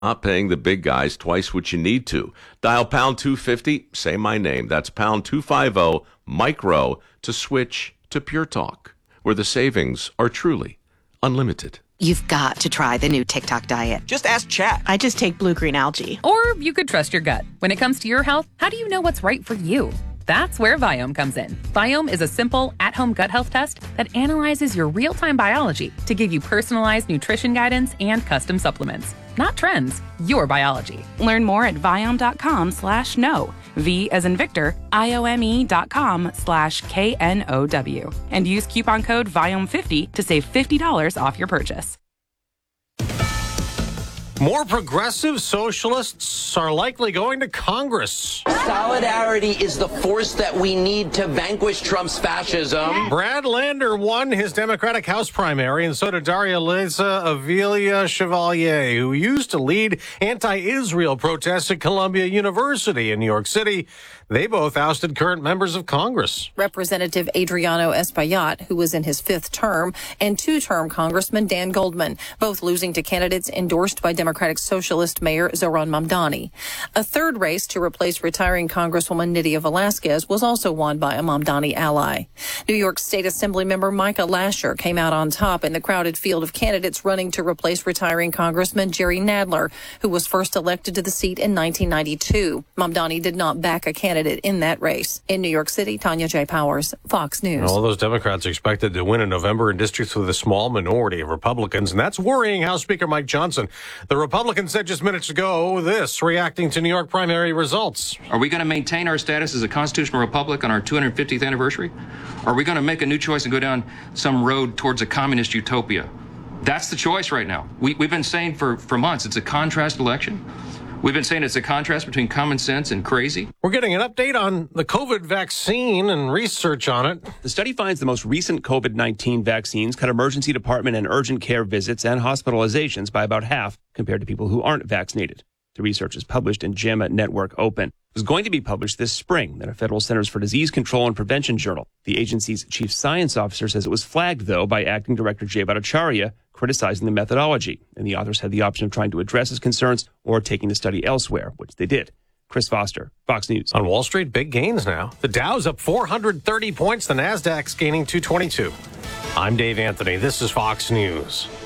Not paying the big guys twice what you need to. Dial pound 250, say my name. That's pound 250 micro to switch to Pure Talk, where the savings are truly unlimited. You've got to try the new TikTok diet. Just ask Chat. I just take blue-green algae. Or you could trust your gut. When it comes to your health, how do you know what's right for you? That's where Viome comes in. Viome is a simple, at-home gut health test that analyzes your real-time biology to give you personalized nutrition guidance and custom supplements. Not trends, your biology. Learn more at Viome.com/know. V as in Victor, IOME.com/KNOW. And use coupon code VIOME50 to save $50 off your purchase. More progressive socialists are likely going to Congress. Solidarity is the force that we need to vanquish Trump's fascism. Brad Lander won his Democratic House primary, and so did Daria Liza Avila Chevalier, who used to lead anti-Israel protests at Columbia University in New York City. They both ousted current members of Congress. Representative Adriano Espaillat, who was in his fifth term, and two-term Congressman Dan Goldman, both losing to candidates endorsed by Democratic Socialist Mayor Zoran Mamdani. A third race to replace retiring Congresswoman Nydia Velázquez was also won by a Mamdani ally. New York State Assembly member Micah Lasher came out on top in the crowded field of candidates running to replace retiring Congressman Jerry Nadler, who was first elected to the seat in 1992. Mamdani did not back a candidate in that race. In New York City, Tanya J. Powers, Fox News. All those Democrats are expected to win in November in districts with a small minority of Republicans, and that's worrying House Speaker Mike Johnson. The Republican said just minutes ago this, reacting to New York primary results. Are we going to maintain our status as a constitutional republic on our 250th anniversary? Are we going to make a new choice and go down some road towards a communist utopia? That's the choice right now. We've been saying for months it's a contrast election. We've been saying it's a contrast between common sense and crazy. We're getting an update on the COVID vaccine and research on it. The study finds the most recent COVID-19 vaccines cut emergency department and urgent care visits and hospitalizations by about half compared to people who aren't vaccinated. The research is published in JAMA Network Open. It was going to be published this spring in a Federal Centers for Disease Control and Prevention journal. The agency's chief science officer says it was flagged, though, by acting director Jay Bhattacharya, criticizing the methodology, and the authors had the option of trying to address his concerns or taking the study elsewhere, which they did. Chris Foster, Fox News. On Wall Street, big gains now. The Dow's up 430 points. The Nasdaq's gaining 222. I'm Dave Anthony. This is Fox News.